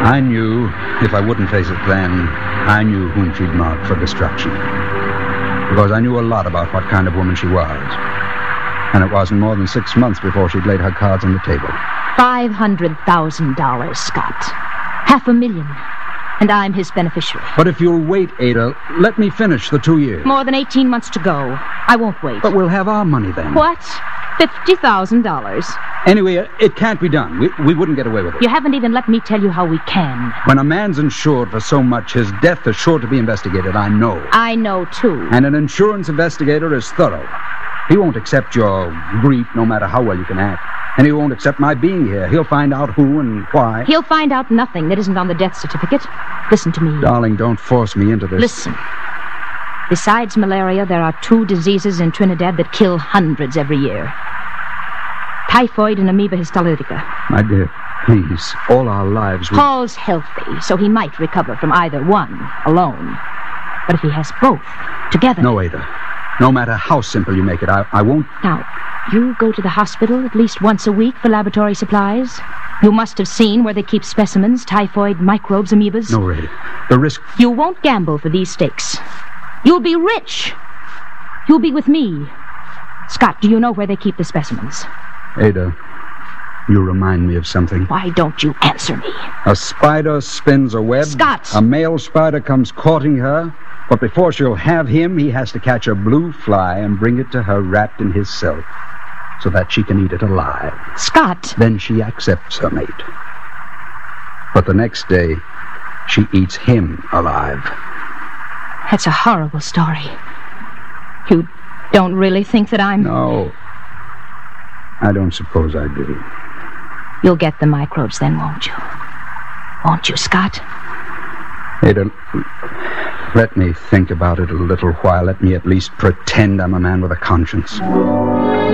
I knew, if I wouldn't face it then, I knew whom she'd marked for destruction. Because I knew a lot about what kind of woman she was. And it wasn't more than 6 months before she'd laid her cards on the table. $500,000, Scott. $500,000. And I'm his beneficiary. But if you'll wait, Ada, let me finish the 2 years. More than 18 months to go. I won't wait. But we'll have our money then. What? $50,000. Anyway, it can't be done. We wouldn't get away with it. You haven't even let me tell you how we can. When a man's insured for so much, his death is sure to be investigated, I know. I know, too. And an insurance investigator is thorough. He won't accept your grief no matter how well you can act. And he won't accept my being here. He'll find out who and why. He'll find out nothing that isn't on the death certificate. Listen to me. Darling, don't force me into this. Listen. Besides malaria, there are 2 diseases in Trinidad that kill hundreds every year. Typhoid and amoeba histolytica. My dear, please, all our lives we... Paul's healthy, so he might recover from either one alone. But if he has both together... No, Ada. No matter how simple you make it, I won't... Now, you go to the hospital at least once a week for laboratory supplies. You must have seen where they keep specimens, typhoid, microbes, amoebas. No, Ada. The risk... You won't gamble for these stakes. You'll be rich. You'll be with me. Scott, do you know where they keep the specimens? Ada, you remind me of something. Why don't you answer me? A spider spins a web. Scott! A male spider comes courting her, but before she'll have him, he has to catch a blue fly and bring it to her wrapped in his silk so that she can eat it alive. Scott! Then she accepts her mate. But the next day, she eats him alive. That's a horrible story. You don't really think that I'm... No. I don't suppose I do. You'll get the microbes then, won't you? Won't you, Scott? Ada, let me think about it a little while. Let me at least pretend I'm a man with a conscience.